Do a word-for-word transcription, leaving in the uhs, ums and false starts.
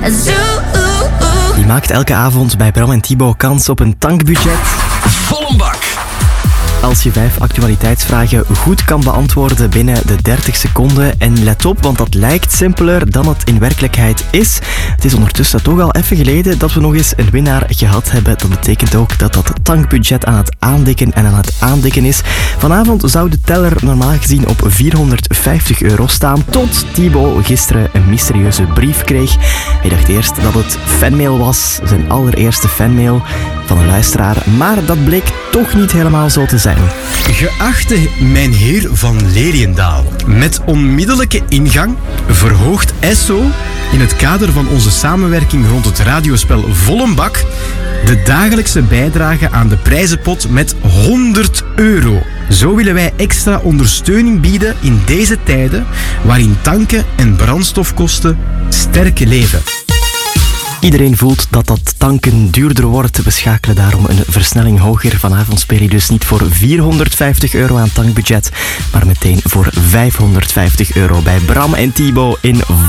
Die maakt elke avond bij Bram en Thibaut kans op een tankbudget. Vol een bak. Als je vijf actualiteitsvragen goed kan beantwoorden binnen de dertig seconden. En let op, want dat lijkt simpeler dan het in werkelijkheid is. Het is ondertussen toch al even geleden dat we nog eens een winnaar gehad hebben. Dat betekent ook dat dat tankbudget aan het aandikken en aan het aandikken is. Vanavond zou de teller normaal gezien op vierhonderdvijftig euro staan. Tot Thibaut gisteren een mysterieuze brief kreeg. Hij dacht eerst dat het fanmail was, zijn allereerste fanmail van een luisteraar. Maar dat bleek toch niet helemaal zo te zijn. Geachte mijn heer van Leliendaal, met onmiddellijke ingang verhoogt Esso in het kader van onze samenwerking rond het radiospel Vol een Bak de dagelijkse bijdrage aan de prijzenpot met honderd euro. Zo willen wij extra ondersteuning bieden in deze tijden waarin tanken en brandstofkosten sterk leven. Iedereen voelt dat dat tanken duurder wordt. We schakelen daarom een versnelling hoger. Vanavond speel je dus niet voor vierhonderdvijftig euro aan tankbudget, maar meteen voor vijfhonderdvijftig euro bij Bram en Thibaut in